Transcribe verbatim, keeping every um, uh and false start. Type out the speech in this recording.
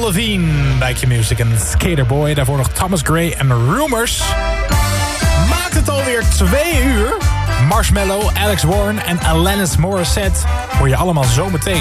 Lavigne bij Q-Music en Skaterboy. Daarvoor nog Thomas Gray en Rumors. Maakt het alweer twee uur. Marshmello, Alex Warren en Alanis Morissette hoor je allemaal zo meteen.